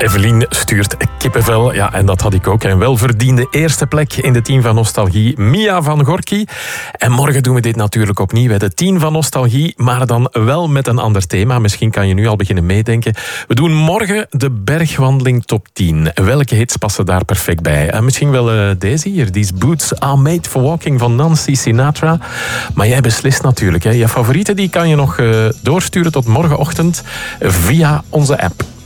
Evelien stuurt kippenvel. Ja, en dat had ik ook. Een welverdiende eerste plek in de 10 van Nostalgie. Mia van Gorky. En morgen doen we dit natuurlijk opnieuw. De 10 van Nostalgie, maar dan wel met een ander thema. Misschien kan je nu al beginnen meedenken. We doen morgen de bergwandeling top 10. Welke hits passen daar perfect bij? Misschien wel deze hier. These Boots Are Made for Walking van Nancy Sinatra. Maar jij beslist natuurlijk. Je favorieten die kan je nog doorsturen tot morgenochtend via onze app.